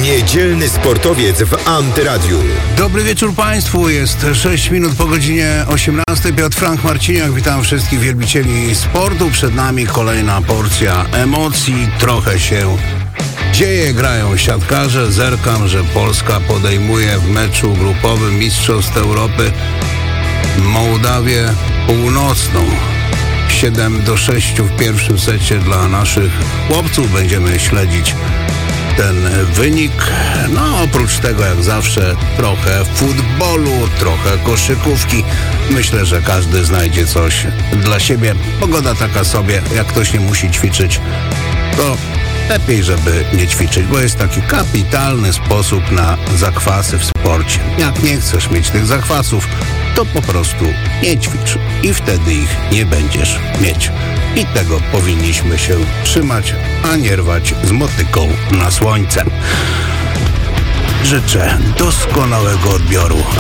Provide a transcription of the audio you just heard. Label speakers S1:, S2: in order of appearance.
S1: Niedzielny sportowiec w Antyradiu.
S2: Dobry wieczór Państwu, jest 6 minut po godzinie 18. Piotr Frank Marciniak, witam wszystkich wielbicieli sportu. Przed nami kolejna porcja emocji, trochę się dzieje, grają siatkarze. Zerkam, że Polska podejmuje w meczu grupowym Mistrzostw Europy Mołdawię Północną. 7-6 w pierwszym secie dla naszych chłopców. Będziemy śledzić ten wynik. No, oprócz tego, jak zawsze, trochę futbolu, trochę koszykówki. Myślę, że każdy znajdzie coś dla siebie. Pogoda taka sobie, jak ktoś nie musi ćwiczyć, to lepiej, żeby nie ćwiczyć, bo jest taki kapitalny sposób na zakwasy w sporcie. Jak nie chcesz mieć tych zakwasów, to po prostu nie ćwicz i wtedy ich nie będziesz mieć. I tego powinniśmy się trzymać, a nie rwać z motyką na słońce. Życzę doskonałego odbioru